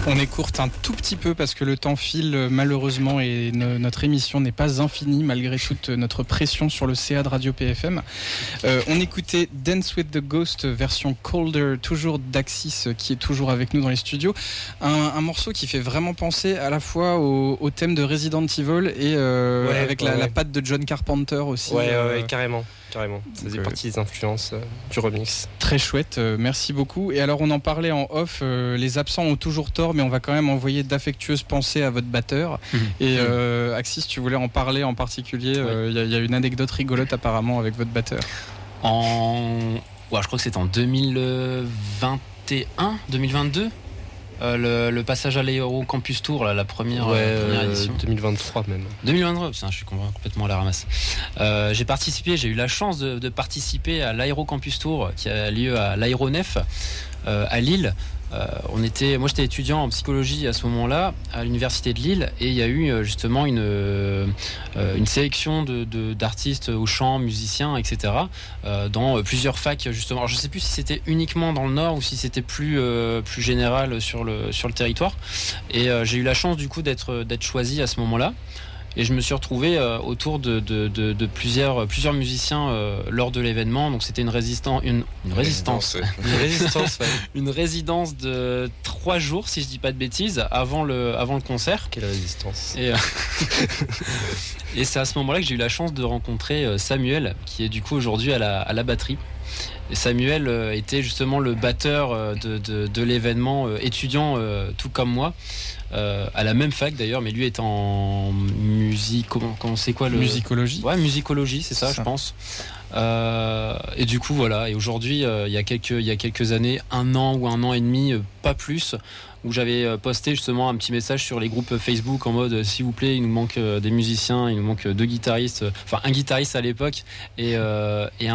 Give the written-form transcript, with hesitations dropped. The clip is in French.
On écourte un tout petit peu parce que le temps file malheureusement et notre émission n'est pas infinie malgré toute notre pression sur le CA de Radio PFM. On écoutait Dance with the Ghost version Colder, toujours d'Axis qui est toujours avec nous dans les studios. Un morceau qui fait vraiment penser à la fois au thème de Resident Evil et avec la patte de John Carpenter aussi. Ouais, carrément. Ça faisait partie des influences du remix. Très chouette, merci beaucoup. Et alors on en parlait en off, les absents ont toujours tort, mais on va quand même envoyer d'affectueuses pensées à votre batteur. Et Axis, tu voulais en parler en particulier. Il y a une anecdote rigolote apparemment avec votre batteur. Je crois que c'était en 2021, 2022. Le passage à l'Aéro Campus Tour, la première édition. 2023 même. 2023, putain, je suis complètement à la ramasse. J'ai eu la chance de participer à l'Aéro Campus Tour qui a lieu à l'Aéronef à Lille. Moi j'étais étudiant en psychologie à ce moment-là à l'université de Lille et il y a eu justement une sélection d'artistes au chant, musiciens, etc. Dans plusieurs facs justement. Alors, je ne sais plus si c'était uniquement dans le Nord ou si c'était plus général sur le territoire. Et j'ai eu la chance du coup d'être choisi à ce moment-là. Et je me suis retrouvé autour de plusieurs musiciens lors de l'événement. Donc c'était une résidence de 3 jours, si je dis pas de bêtises, avant le concert. Quelle résistance. Et c'est à ce moment-là que j'ai eu la chance de rencontrer Samuel, qui est du coup aujourd'hui à la batterie. Et Samuel était justement le batteur de l'événement, étudiant tout comme moi. À la même fac d'ailleurs, mais lui est en musique. Comment c'est quoi le musicologie. Ouais, musicologie, c'est ça, je pense. Et du coup voilà. Et aujourd'hui, il y a quelques années, 1 an ou 1 an et demi, pas plus, où j'avais posté justement un petit message sur les groupes Facebook en mode s'il vous plaît, il nous manque des musiciens, il nous manque 2 guitaristes, enfin un guitariste à l'époque et un